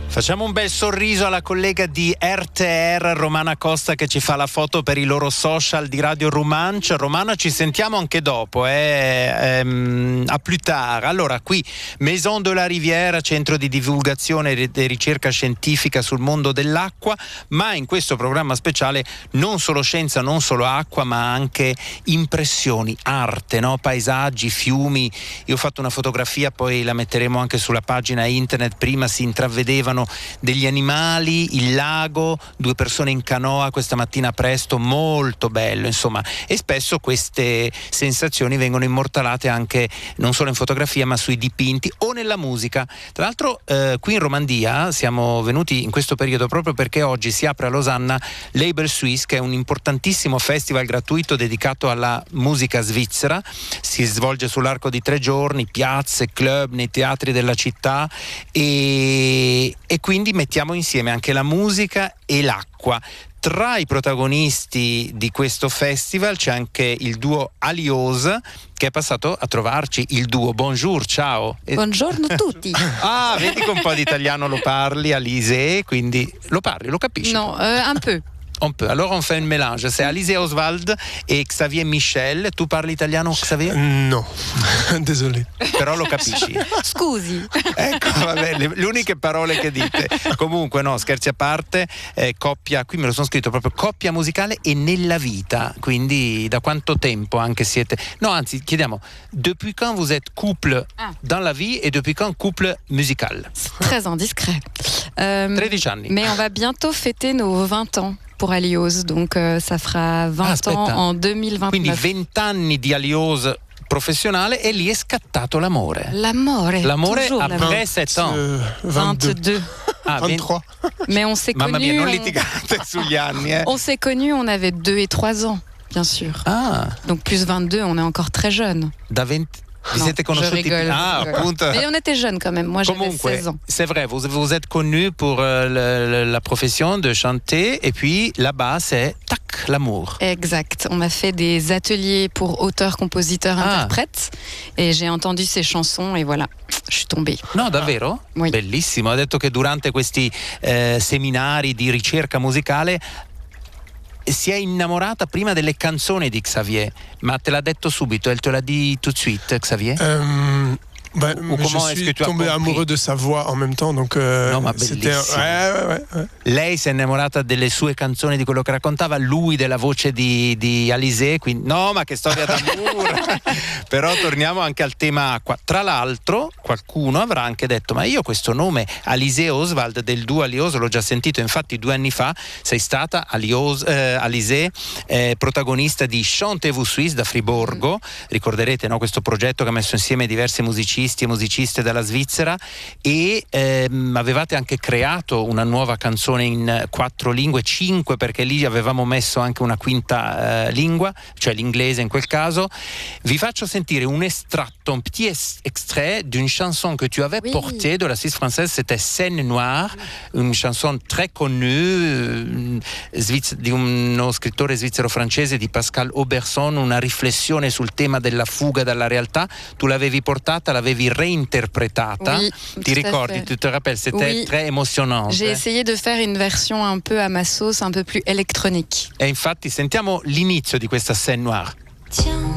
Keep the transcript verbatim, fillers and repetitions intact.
Facciamo un bel sorriso alla collega di R T R, Romana Costa, che ci fa la foto per i loro social di Radio Romanche. Romana, ci sentiamo anche dopo, eh? ehm, a plus tard. Allora, qui Maison de la Riviera, centro di divulgazione e ricerca scientifica sul mondo dell'acqua, ma in questo programma speciale non solo scienza, non solo acqua, ma anche impressioni, arte, no? Paesaggi, fiumi. Io ho fatto una fotografia, poi la metteremo anche sulla pagina internet. Prima si intravedevano degli animali, il lago, due persone in canoa questa mattina presto, molto bello, insomma. E spesso queste sensazioni vengono immortalate anche non solo in fotografia, ma sui dipinti o nella musica. Tra l'altro eh, qui in Romandia siamo venuti in questo periodo proprio perché oggi si apre a Losanna Label Suisse, che è un importantissimo festival gratuito dedicato alla musica svizzera. Si svolge sull'arco di tre giorni, piazze, club, nei teatri della città, e, e quindi mettiamo insieme anche la musica e l'acqua. Tra i protagonisti di questo festival c'è anche il duo Aliose, che è passato a trovarci. Il duo, bonjour, ciao. Buongiorno a tutti. Ah, vedi che un po' di italiano lo parli, Alise, quindi lo parli, lo capisci? No, euh, un peu. On peut. Alors on fait un mélange. C'est Alizé Oswald e Xavier Michel. Tu parli italiano, Xavier? No, désolé. Però lo capisci. Scusi. Ecco, vabbè, le, le uniche parole che dite. Comunque, no, scherzi a parte, eh, coppia, qui me lo sono scritto proprio, coppia musicale e nella vita. Quindi da quanto tempo anche siete? No, anzi, chiediamo, depuis quand vous êtes couple ah. dans la vie et depuis quand couple musical? Très indiscret. Euh, tredici anni. Mais on va bientôt fêter nos vingt ans pour Aliose, donc euh, ça fera vingt ah, ans en duemilaventinove. Quindi venti anni di Aliose professionale e lì è scattato l'amore. L'amore. L'amore après sept ans. Euh, vingt-deux. Ah, vingt-trois. Mais on s'est Mamma connus. mia, non on... litigate sugli anni. Eh. On s'est connus, on avait deux et trois ans, bien sûr. Ah. Donc plus vingt-deux, on est encore très jeunes. Da venti Vi no, siete conosciuti? Je rigole, ah, je rigole. appunto. Mais on était jeunes quand même. Moi, j'avais Comunque, seize ans. C'est vrai, vous vous êtes connus pour euh, le, la profession de chanter et puis là-bas, c'est tac, l'amour. Exact. On a fait des ateliers pour auteurs, compositeurs, ah. interprètes et j'ai entendu ces chansons et voilà, je suis tombée. No, davvero? Oui. Bellissimo. Ha detto che durante questi eh, seminari di ricerca musicale si è innamorata prima delle canzoni di Xavier, ma te l'ha detto subito, elle te l'a dit tout de suite, Xavier? Euh, bah, Ou comment je est-ce suis que tu as tombé compris? amoureux de sa voix en même temps, donc euh, no, ma c'était bellissimo. ouais, ouais, ouais, ouais. Lei si è innamorata delle sue canzoni, di quello che raccontava, lui della voce di, di Alizé, quindi no, ma che storia d'amore. Però torniamo anche al tema acqua. Tra l'altro qualcuno avrà anche detto, ma io questo nome Alizé Oswald del duo Aliose l'ho già sentito, infatti due anni fa sei stata Aliose, eh, Alizé eh, protagonista di Chantez-vous Suisse da Friburgo, mm. ricorderete, no, questo progetto che ha messo insieme diversi musicisti e musiciste dalla Svizzera, e ehm, avevate anche creato una nuova canzone in quattro lingue, cinque perché lì avevamo messo anche una quinta eh, lingua, cioè l'inglese in quel caso. Vi faccio sentire un estratto, un petit extrait d'une chanson que tu avais oui. portée de la Suisse française, c'était Seine Noire, une chanson très connue svizz- di uno scrittore svizzero-francese, di Pascal Auberson, una riflessione sul tema della fuga dalla realtà. Tu l'avevi portata, l'avevi reinterpretata, oui, ti ricordi, tu te rappelles, c'était oui. très émotionnant. J'ai essayé de faire une version un peu à ma sauce, un peu plus électronique. E infatti sentiamo l'inizio di questa Seine Noire. Tiens.